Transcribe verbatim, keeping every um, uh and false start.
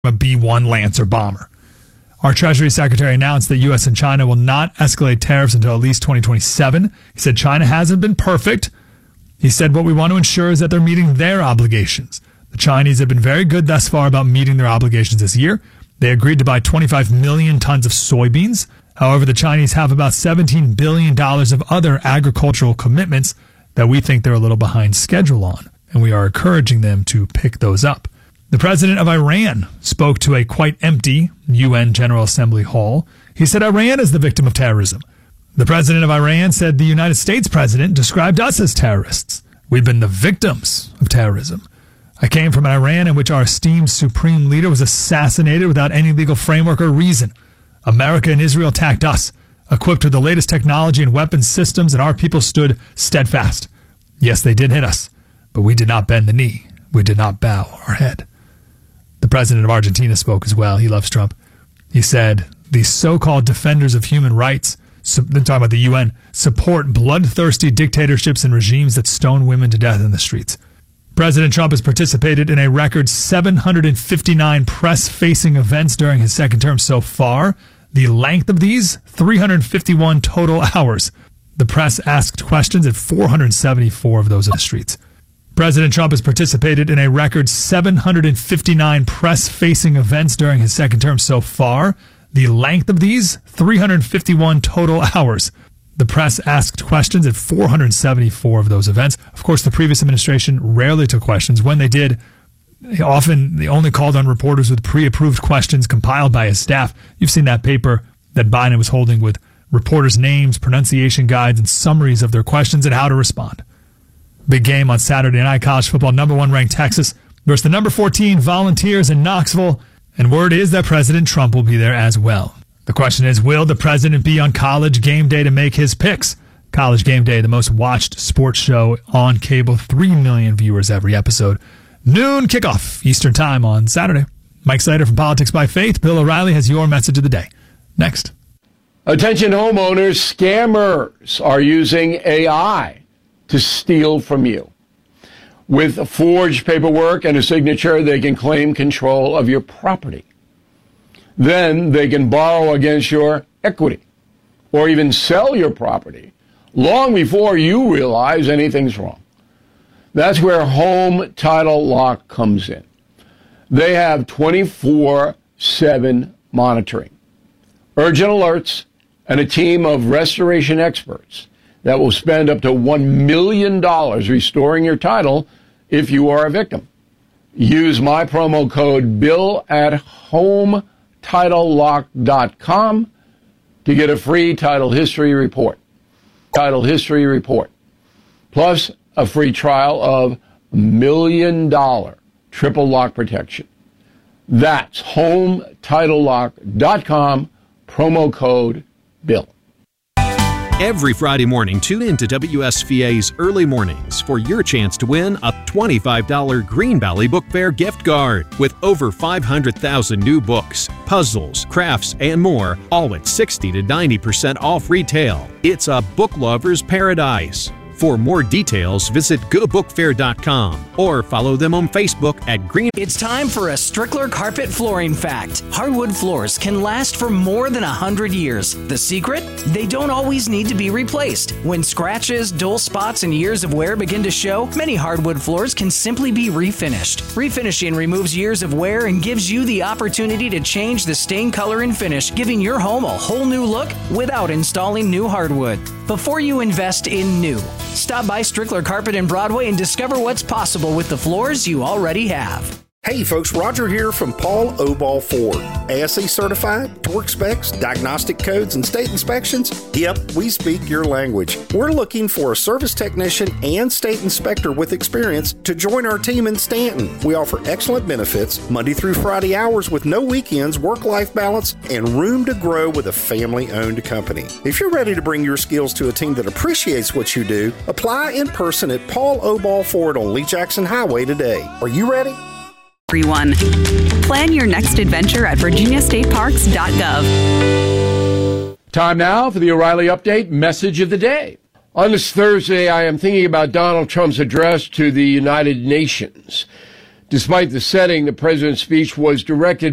a B one Lancer bomber. Our Treasury Secretary announced that U S and China will not escalate tariffs until at least twenty twenty-seven. He said China hasn't been perfect. He said what we want to ensure is that they're meeting their obligations. The Chinese have been very good thus far about meeting their obligations this year. They agreed to buy twenty-five million tons of soybeans. However, the Chinese have about seventeen billion dollars of other agricultural commitments that we think they're a little behind schedule on, and we are encouraging them to pick those up. The president of Iran spoke to a quite empty U N General Assembly hall. He said Iran is the victim of terrorism. The president of Iran said the United States president described us as terrorists. We've been the victims of terrorism. I came from an Iran in which our esteemed supreme leader was assassinated without any legal framework or reason. America and Israel attacked us, equipped with the latest technology and weapons systems, and our people stood steadfast. Yes, they did hit us, but we did not bend the knee. We did not bow our head. The president of Argentina spoke as well. He loves Trump. He said, the so-called defenders of human rights, so, they're talking about the U N, support bloodthirsty dictatorships and regimes that stone women to death in the streets. President Trump has participated in a record seven hundred fifty-nine press-facing events during his second term so far. The length of these, three hundred fifty-one total hours. The press asked questions at four hundred seventy-four of those in the streets. President Trump has participated in a record seven hundred fifty-nine press-facing events during his second term so far. The length of these, three hundred fifty-one total hours. The press asked questions at four hundred seventy-four of those events. Of course, the previous administration rarely took questions. When they did, often they only called on reporters with pre-approved questions compiled by his staff. You've seen that paper that Biden was holding with reporters' names, pronunciation guides, and summaries of their questions and how to respond. Big game on Saturday night, college football. Number one ranked Texas versus the number fourteen Volunteers in Knoxville. And word is that President Trump will be there as well. The question is, will the president be on College Game Day to make his picks? College Game Day, the most watched sports show on cable, three million viewers every episode. Noon kickoff, Eastern time on Saturday. Mike Slater from Politics by Faith. Bill O'Reilly has your message of the day. Next. Attention homeowners, scammers are using A I to steal from you. With forged paperwork and a signature, they can claim control of your property. Then they can borrow against your equity or even sell your property long before you realize anything's wrong. That's where Home Title Lock comes in. They have twenty-four seven monitoring, urgent alerts, and a team of restoration experts that will spend up to one million dollars restoring your title if you are a victim. Use my promo code BILL at home title lock dot com to get a free title history report. Title history report. Plus a free trial of million dollar triple lock protection. That's home title lock dot com, promo code BILL. Every Friday morning, tune in to W S V A's Early Mornings for your chance to win a twenty-five dollars Green Valley Book Fair gift card with over five hundred thousand new books, puzzles, crafts, and more, all at sixty to ninety percent off retail. It's a book lover's paradise. For more details, visit go book fair dot com or follow them on Facebook at Green. It's time for a Strickler Carpet Flooring Fact. Hardwood floors can last for more than one hundred years. The secret? They don't always need to be replaced. When scratches, dull spots, and years of wear begin to show, many hardwood floors can simply be refinished. Refinishing removes years of wear and gives you the opportunity to change the stain color and finish, giving your home a whole new look without installing new hardwood. Before you invest in new, stop by Strickler Carpet in Broadway and discover what's possible with the floors you already have. Hey folks, Roger here from Paul Obal Ford. A S E certified, torque specs, diagnostic codes, and state inspections? Yep, we speak your language. We're looking for a service technician and state inspector with experience to join our team in Stanton. We offer excellent benefits, Monday through Friday hours with no weekends, work-life balance, and room to grow with a family-owned company. If you're ready to bring your skills to a team that appreciates what you do, apply in person at Paul Obal Ford on Lee Jackson Highway today. Are you ready? Everyone. Plan your next adventure at virginia state parks dot gov. Time now for the O'Reilly Update Message of the Day. On this Thursday, I am thinking about Donald Trump's address to the United Nations. Despite the setting, the president's speech was directed